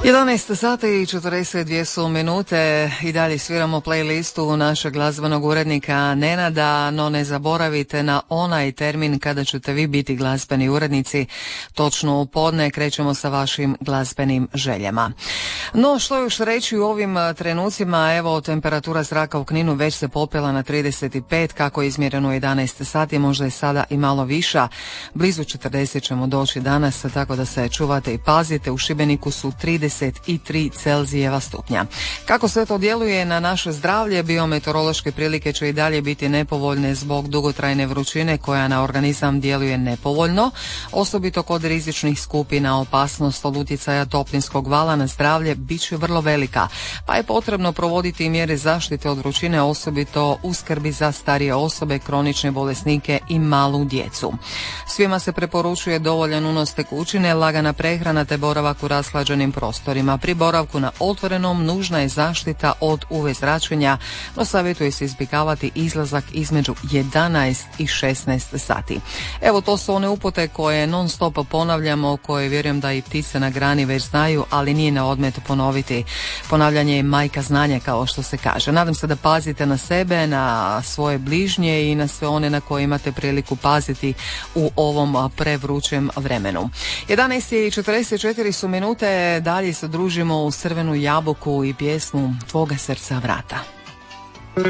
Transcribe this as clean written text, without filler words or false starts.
11 sati i 42 su minute i dalje sviramo playlistu našeg glazbenog urednika Nenada, no ne zaboravite na onaj termin kada ćete vi biti glazbeni urednici. Točno u podne krećemo sa vašim glazbenim željama. No što još reći u ovim trenucima, evo temperatura zraka u Kninu već se popela na 35, kako je izmjereno u 11 sati, možda je sada i malo viša, blizu 40 ćemo doći danas, tako da se čuvate i pazite. U Šibeniku su 33 Celzijeva stupnja. Kako sve to djeluje na naše zdravlje? Biometeorološke prilike će i dalje biti nepovoljne zbog dugotrajne vrućine koja na organizam djeluje nepovoljno, osobito kod rizičnih skupina. Opasnost od utjecaja toplinskog vala na zdravlje bit će vrlo velika, pa je potrebno provoditi mjere zaštite od vrućine, osobito u skrbi za starije osobe, kronične bolesnike i malu djecu. Svima se preporučuje dovoljan unos tekućine, lagana prehrana te boravak u rashlađenim prostorima. Pri boravku na otvorenom nužna je zaštita od UV zračenja, no savjetuje se izbjegavati izlazak između 11 i 16 sati. Evo, to su one upute koje non stop ponavljamo, koje vjerujem da i ptice na grani već znaju, ali nije na odmet ponoviti. Ponavljanje je majka znanja, kao što se kaže. Nadam se da pazite na sebe, na svoje bližnje i na sve one na koje imate priliku paziti u ovom prevrućem vremenu. 11:44 su minute, dalje se družimo u Crvenu jabuku i pjesmu Tvoga srca vrata.